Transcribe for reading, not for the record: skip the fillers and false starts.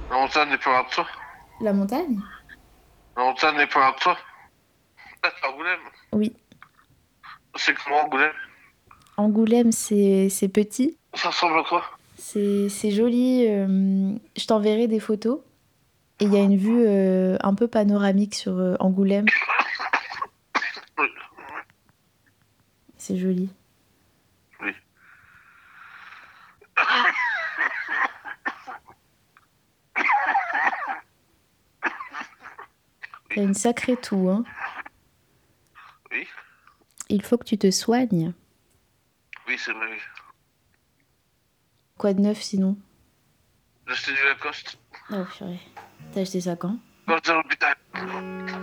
La montagne n'est pas loin de toi. La montagne? La montagne n'est pas loin de toi. Ah, c'est Angoulême. Oui. C'est comment Angoulême? Angoulême, c'est petit. Ça ressemble à quoi? C'est joli. Je t'enverrai des photos. Et il y a une vue un peu panoramique sur Angoulême. Oui. C'est joli. Oui. T'as Oui. une sacrée toux, hein. Oui. Il faut que tu te soignes. Oui, c'est vrai. Oui. Quoi de neuf sinon? J'ai acheté du Lacoste. Oh purée. T'as acheté ça quand? Quand j'étais à l'hôpital.